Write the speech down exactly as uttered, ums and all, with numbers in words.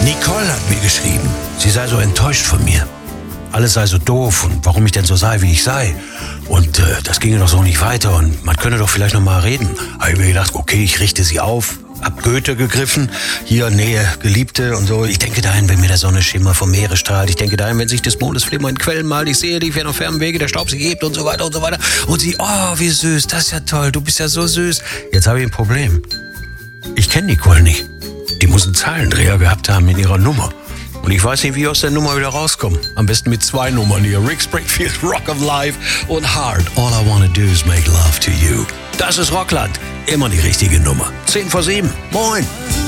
Nicole hat mir geschrieben, sie sei so enttäuscht von mir. Alles sei so doof und warum ich denn so sei, wie ich sei. Und äh, das ginge doch so nicht weiter und man könne doch vielleicht noch mal reden. Habe ich mir gedacht, okay, ich richte sie auf. Hab Goethe gegriffen, hier Nähe, Geliebte und so. Ich denke dahin, wenn mir der Sonnenschimmer vom Meere strahlt. Ich denke dahin, wenn sich des Mondes Flimmer in Quellen malt. Ich sehe dich, wenn auf fernen Wege der Staub sich hebt und so weiter und so weiter. Und sie, oh, wie süß, das ist ja toll, du bist ja so süß. Jetzt habe ich ein Problem. Ich kenne Nicole nicht. Die muss einen Zahlendreher gehabt haben in ihrer Nummer. Und ich weiß nicht, wie ich aus der Nummer wieder rauskomme. Am besten mit zwei Nummern hier. Rick Springfield, Rock of Life und Hard. All I wanna do is make love to you. Das ist Rockland. Immer die richtige Nummer. zehn vor sieben. Moin.